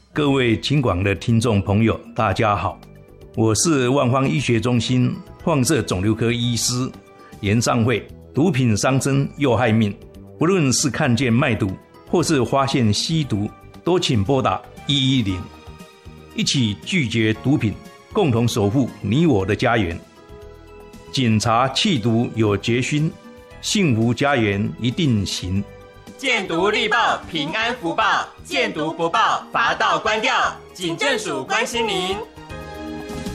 各位警广的听众朋友，大家好，我是万芳医学中心放射肿瘤科医师严尚慧。毒品伤身又害命，不论是看见卖毒或是发现吸毒，都请拨打110，一起拒绝毒品，共同守护你我的家园。警察弃毒有决心，幸福家园一定行。 见毒立报，平安福报；见毒不报，罚到关掉。警政署关心您。